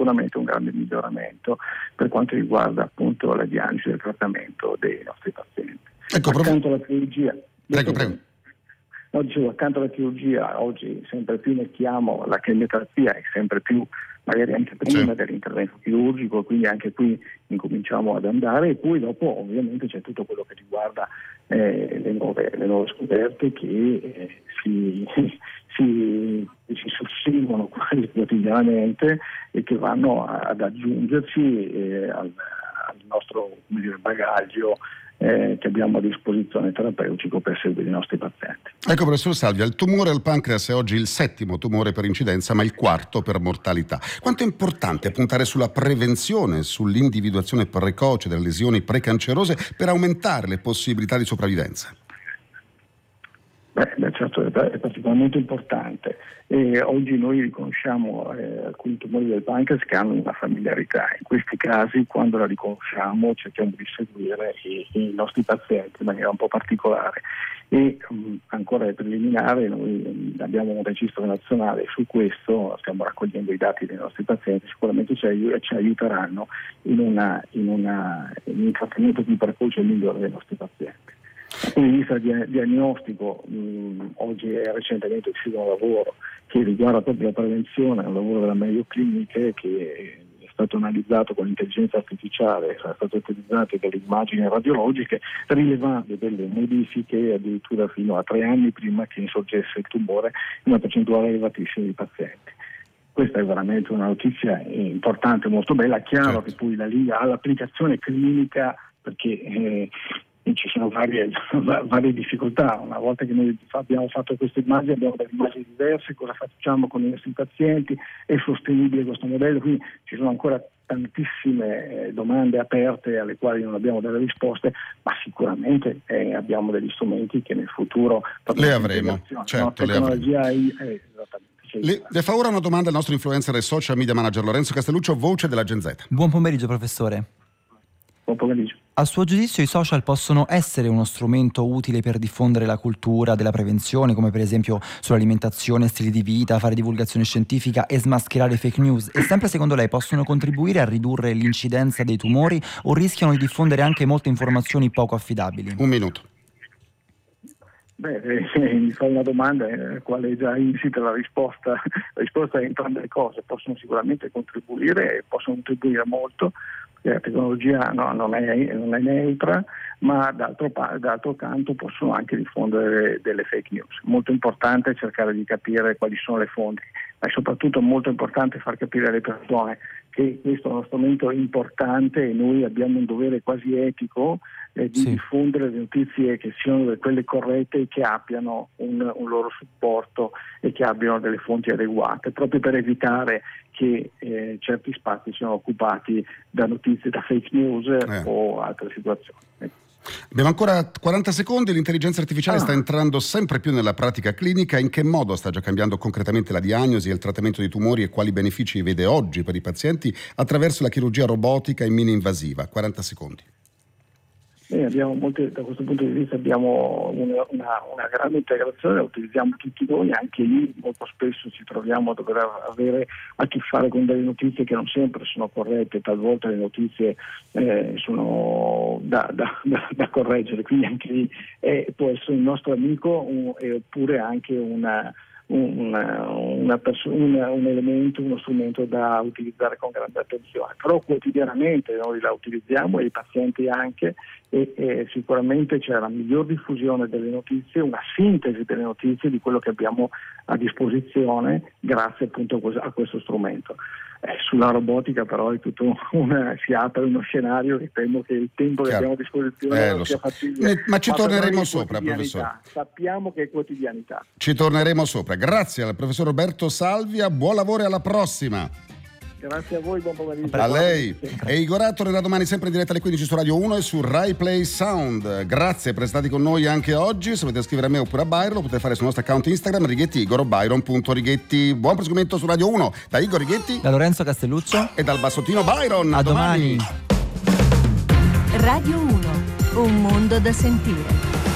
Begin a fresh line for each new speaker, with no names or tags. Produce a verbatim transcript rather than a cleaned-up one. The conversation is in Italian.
sicuramente un grande miglioramento per quanto riguarda appunto la diagnosi e il trattamento dei nostri pazienti.
Ecco,
accanto alla chirurgia,
prego, prego.
No, dicevo, accanto alla chirurgia oggi sempre più mettiamo la chemioterapia e sempre più magari anche prima sì. dell'intervento chirurgico, quindi anche qui incominciamo ad andare, e poi dopo ovviamente c'è tutto quello che riguarda eh, le, nuove, le nuove scoperte che eh, si, si, si susseguono quasi quotidianamente e che vanno a, ad aggiungersi eh, al, al nostro, come dire, bagaglio Eh, che abbiamo a disposizione terapeutico per seguire i nostri pazienti.
Ecco, professor Salvia, il tumore al pancreas è oggi il settimo tumore per incidenza, ma il quarto per mortalità. Quanto è importante puntare sulla prevenzione, sull'individuazione precoce delle lesioni precancerose per aumentare le possibilità di sopravvivenza?
Beh, certo, è particolarmente importante. E oggi noi riconosciamo eh, alcuni tumori del pancreas che hanno una familiarità. In questi casi, quando la riconosciamo, cerchiamo di seguire i, i nostri pazienti in maniera un po' particolare. E um, ancora è preliminare, noi um, abbiamo un registro nazionale su questo, stiamo raccogliendo i dati dei nostri pazienti, sicuramente ci, ai- ci aiuteranno in, una, in, una, in un trattamento più precoce e migliore dei nostri pazienti. Dal punto di vista di- diagnostico, mh, oggi è recentemente uscito un lavoro che riguarda proprio la prevenzione, un lavoro della Mayo Clinic che è stato analizzato con l'intelligenza artificiale, è stato utilizzato delle immagini radiologiche, rilevando delle modifiche addirittura fino a tre anni prima che insorgesse il tumore in una percentuale elevatissima di pazienti. Questa è veramente una notizia importante, molto bella. Chiaro certo. che poi da lì ha l'applicazione clinica, perché eh, ci sono varie, varie difficoltà. Una volta che noi abbiamo fatto queste immagini, abbiamo delle immagini diverse, cosa facciamo con i nostri pazienti, è sostenibile questo modello, quindi ci sono ancora tantissime domande aperte alle quali non abbiamo delle risposte, ma sicuramente eh, abbiamo degli strumenti che nel futuro
le avremo, certo,
no? Tecnologia
le avremo.
È, è esattamente.
Le, le fa ora una domanda al nostro influencer e social media manager Lorenzo Castelluccio, voce della Gen Z.
Buon pomeriggio, professore.
Buon pomeriggio.
A suo giudizio i social possono essere uno strumento utile per diffondere la cultura della prevenzione, come per esempio sull'alimentazione, stili di vita, fare divulgazione scientifica e smascherare fake news? E sempre secondo lei possono contribuire a ridurre l'incidenza dei tumori o rischiano di diffondere anche molte informazioni poco affidabili?
Un minuto.
Beh, eh, mi fa una domanda alla quale è già insita la risposta. La risposta è entrambe le cose, possono sicuramente contribuire e possono contribuire molto. La tecnologia no, non, è, non è neutra, ma d'altro, d'altro canto possono anche diffondere delle fake news. Molto importante cercare di capire quali sono le fonti, ma è soprattutto molto importante far capire alle persone che questo è uno strumento importante e noi abbiamo un dovere quasi etico eh, di sì. diffondere le notizie che siano quelle corrette e che abbiano un, un loro supporto e che abbiano delle fonti adeguate, proprio per evitare che eh, certi spazi siano occupati da notizie, da fake news eh. o altre situazioni.
Abbiamo ancora quaranta secondi, l'intelligenza artificiale
ah.
sta entrando sempre più nella pratica clinica. In che modo sta già cambiando concretamente la diagnosi e il trattamento dei tumori e quali benefici vede oggi per i pazienti attraverso la chirurgia robotica e mini-invasiva? quaranta secondi.
Beh, abbiamo molte, da questo punto di vista abbiamo una, una, una grande integrazione, la utilizziamo tutti noi, anche lì molto spesso ci troviamo a dover avere a che fare con delle notizie che non sempre sono corrette, talvolta le notizie eh, sono da, da, da, da correggere, quindi anche lì eh, può essere un nostro amico un, eh, oppure anche una Una, una perso- una, un elemento, uno strumento da utilizzare con grande attenzione, però quotidianamente noi la utilizziamo e i pazienti anche e, e sicuramente c'è la miglior diffusione delle notizie, una sintesi delle notizie di quello che abbiamo a disposizione grazie appunto a questo strumento. Eh, sulla robotica però è tutto una, si apre uno scenario che temo che il tempo che abbiamo a disposizione
eh,
non sia
so.
fattibile.
Eh, ma ci
ma
torneremo sopra, professore.
Sappiamo che è quotidianità.
Ci torneremo sopra. Grazie al professor Roberto Salvia, buon lavoro e alla prossima.
Grazie a voi, buon pomeriggio.
A lei. E Igorà tornerà domani sempre in diretta alle quindici su Radio uno e su Rai Play Sound. Grazie per essere stati con noi anche oggi. Se volete scrivere a me oppure a Byron lo potete fare sul nostro account Instagram Righetti Igor o Byron punto Righetti. Buon proseguimento su Radio uno da Igor Righetti,
da Lorenzo Castelluccio
e dal bassottino Byron.
A, a domani.
domani.
Radio uno, un mondo da sentire.